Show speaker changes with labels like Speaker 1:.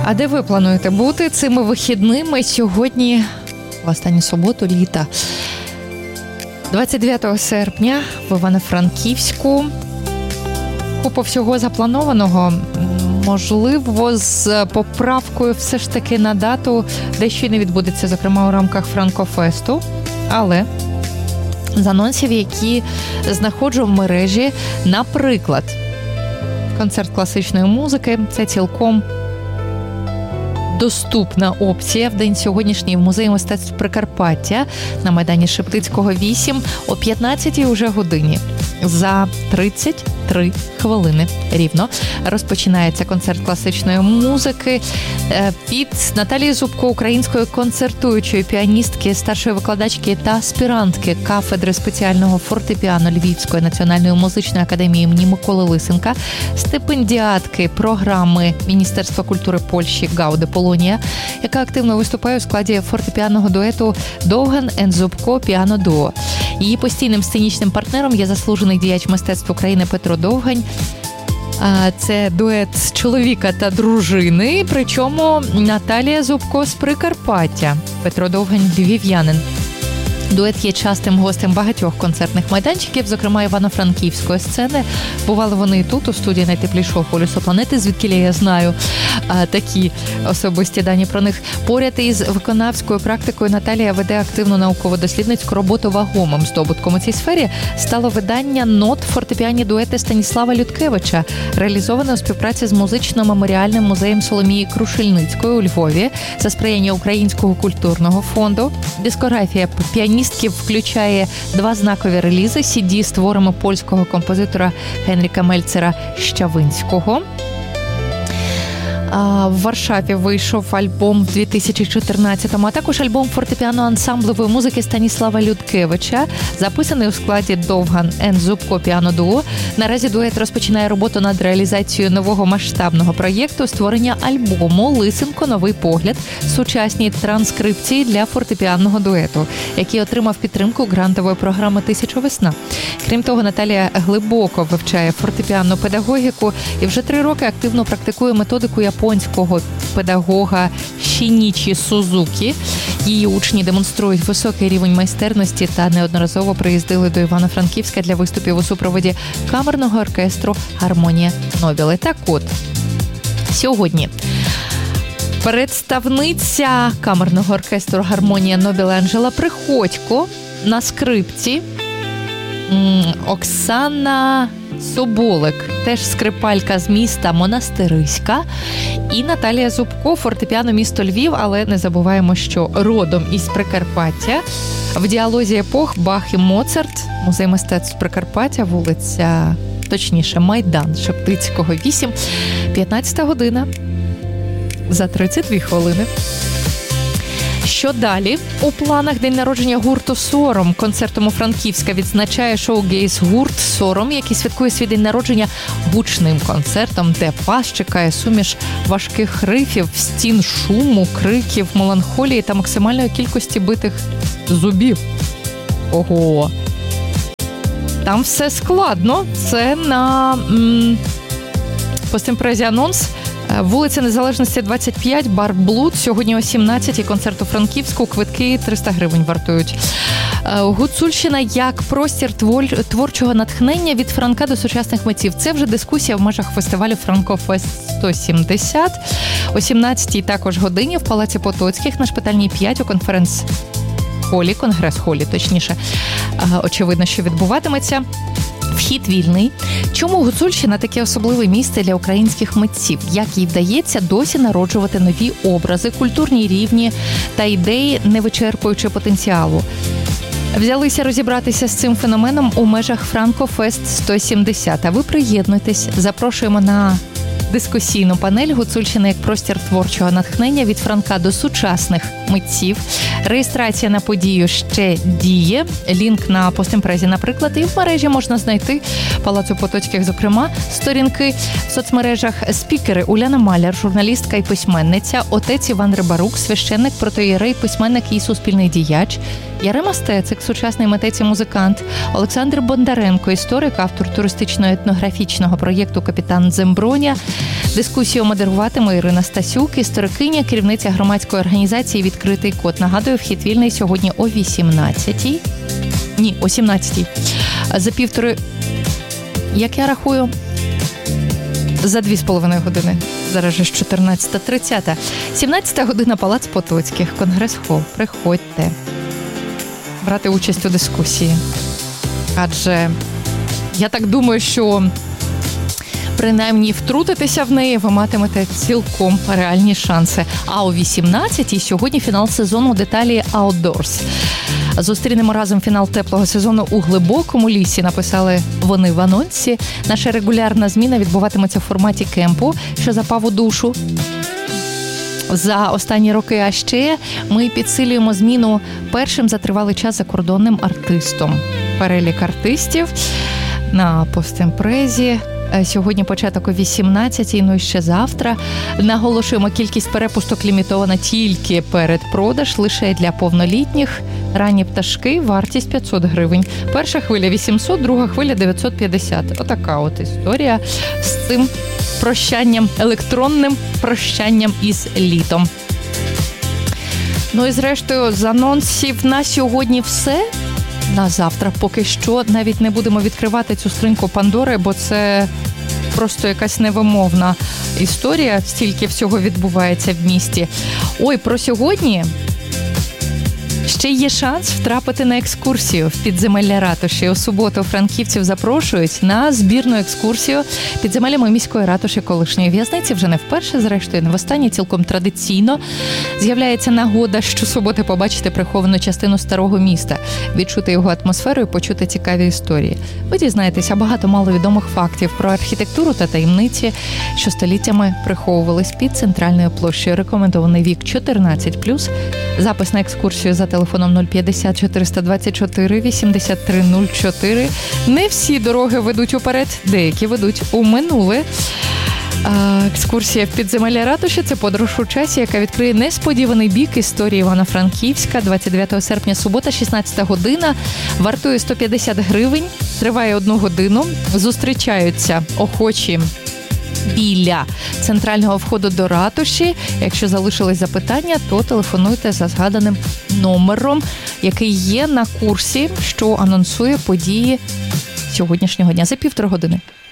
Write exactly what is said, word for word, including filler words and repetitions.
Speaker 1: А де ви плануєте бути цими вихідними сьогодні, в останню суботу літа? двадцять дев'ятого серпня в Івано-Франківську. Купа всього запланованого. Можливо, з поправкою все ж таки на дату дещо не відбудеться, зокрема у рамках Франкофесту. Але з анонсів, які знаходжу в мережі, наприклад, концерт класичної музики – це цілком доступна опція в день сьогоднішній в Музеї мистецтв Прикарпаття на Майдані Шептицького, вісім, о п'ятнадцятій уже годині. За тридцять три хвилини рівно розпочинається концерт класичної музики від Наталії Зубко, української концертуючої піаністки, старшої викладачки та аспірантки кафедри спеціального фортепіано Львівської національної музичної академії імені Миколи Лисенка, стипендіатки програми Міністерства культури Польщі Гауде Полонія, яка активно виступає у складі фортепіанного дуету Довгань енд Зубко піано-дуо. Її постійним сценічним партнером є заслужений діяч мистецтв України Петро Довгань. Це дует чоловіка та дружини, причому Наталія Зубко з Прикарпаття. Петро Довгань – львів'янин. Дует є частим гостем багатьох концертних майданчиків, зокрема Івано-Франківської сцени. Бували вони і тут, у студії найтеплішого полюсу планети, звідки я знаю а, такі особисті дані про них. Поряд із виконавською практикою Наталія веде активну науково-дослідницьку роботу. Вагомим здобутком у цій сфері стало видання нот фортепіанні дуети Станіслава Людкевича, реалізоване у співпраці з музично-меморіальним музеєм Соломії Крушельницької у Львові за сприяння Українського культурного фонду. Дискографія піаністки включає два знакові релізи сі ді з творами польського композитора Генріка Мельцера-Щавинського. В Варшаві вийшов альбом в дві тисячі чотирнадцятому, а також альбом фортепіано-ансамблевої музики Станіслава Людкевича, записаний у складі Довгань енд Зубко піано-дуо. Наразі дует розпочинає роботу над реалізацією нового масштабного проєкту створення альбому «Лисенко. Новий погляд. Сучасні транскрипції для фортепіанного дуету», який отримав підтримку грантової програми «Тисяча весна». Крім того, Наталія глибоко вивчає фортепіанну педагогіку і вже три роки активно практикує методику японського педагога Шінічі Сузукі. Її учні демонструють високий рівень майстерності та неодноразово приїздили до Івано-Франківська для виступів у супроводі камерного оркестру «Гармонія Нобіле». Так от, сьогодні представниця камерного оркестру «Гармонія Нобіле» Анжела Приходько на скрипці, Оксана Соболик, теж скрипалька з міста Монастириська, і Наталія Зубко, фортепіано місто Львів, але не забуваємо, що родом із Прикарпаття. В діалозі епох Бах і Моцарт, Музей мистецтв Прикарпаття, вулиця, точніше, Майдан Шептицького, вісім, п'ятнадцята година, за тридцять дві хвилини. Що далі? У планах день народження гурту «Сором». Концертом у Франківська відзначає шоу-гейз-гурт «Сором», який святкує свій день народження гучним концертом, де вас чекає суміш важких рифів, стін шуму, криків, меланхолії та максимальної кількості битих зубів. Ого! Там все складно. Це на м- постімпрезі анонс. Вулиця Незалежності, двадцять п'ять, бар «Блуд». Сьогодні о сімнадцятій концерт у Франківську. Квитки триста гривень вартують. Гуцульщина як простір творчого натхнення від Франка до сучасних митців. Це вже дискусія в межах фестивалю «Франкофест сто сімдесят». О сімнадцятій також годині в Палаці Потоцьких на Шпитальній п'ять у конференц-холі, конгрес-холі, точніше, очевидно, що відбуватиметься. Вхід вільний. Чому Гуцульщина таке особливе місце для українських митців? Як їй вдається досі народжувати нові образи, культурні рівні та ідеї, не вичерпуючи потенціалу? Взялися розібратися з цим феноменом у межах Франкофест сто сімдесят. А ви приєднуйтесь. Запрошуємо на дискусійну панель «Гуцульщина як простір творчого натхнення від Франка до сучасних митців». Реєстрація на подію ще діє. Лінк на постімпрезі, наприклад, і в мережі можна знайти Палацу Потоцьких, зокрема, сторінки в соцмережах. Спікери Уляна Маляр, журналістка і письменниця, отець Іван Рибарук, священник, протоієрей, письменник і суспільний діяч, Ярема Стецик, сучасний митець і музикант, Олександр Бондаренко, історик, автор туристично-етнографічного проєкту «Капітан Дземброня», Дискусію модеруватиме Ірина Стасюк, історикиня, керівниця громадської організації «Відкритий код». Нагадую, вхід вільний сьогодні о вісімнадцятій. Ні, о сімнадцятій. За півтори... Як я рахую? За дві з половиною години. Зараз же чотирнадцята тридцять. сімнадцята година, Палац Потоцьких, Конгрес-хол. Приходьте брати участь у дискусії. Адже я так думаю, що принаймні втрутитися в неї ви матимете цілком реальні шанси. А о вісімнадцятій сьогодні фінал сезону «Деталі Outdoors». Зустрінемо разом фінал теплого сезону у глибокому лісі, написали вони в анонсі. Наша регулярна зміна відбуватиметься в форматі кемпу, що запав у душу за останні роки. А ще ми підсилюємо зміну першим за тривалий час закордонним артистом. Перелік артистів на постемпрезі. Сьогодні початок о вісімнадцятій, ну і ще завтра. Наголошуємо, кількість перепусток лімітована тільки перед продаж, лише для повнолітніх. Ранні пташки, вартість п'ятсот гривень. Перша хвиля вісімсот, друга хвиля дев'ятсот п'ятдесят. Отака от історія з цим прощанням, електронним прощанням із літом. Ну і зрештою, з анонсів на сьогодні все. На завтра поки що навіть не будемо відкривати цю скриньку Пандори, бо це просто якась невимовна історія. Стільки всього відбувається в місті. Ой, про сьогодні ще є шанс втрапити на екскурсію в підземелля ратуші. У суботу франківців запрошують на збірну екскурсію підземеллями міської ратуші колишньої в'язниці. Вже не вперше, зрештою, не востаннє, цілком традиційно з'являється нагода щосуботи побачити приховану частину старого міста, відчути його атмосферу і почути цікаві історії. Ви дізнаєтеся багато маловідомих фактів про архітектуру та таємниці, що століттями приховувались під центральною площею. Рекомендований вік чотирнадцять плюс. Запис на екскурсію за телефоном нуль п'ятдесят чотириста двадцять чотири вісімдесят три нуль чотири. Не всі дороги ведуть уперед, деякі ведуть у минуле. Екскурсія в підземелля ратуші – це подорож у часі, яка відкриє несподіваний бік історії Івано-Франківська. двадцять дев'ятого серпня, субота, шістнадцята година. Вартує сто п'ятдесят гривень, триває одну годину. Зустрічаються охочі біля центрального входу до ратуші. Якщо залишились запитання, то телефонуйте за згаданим номером, який є на курсі, що анонсує події сьогоднішнього дня за півтори години.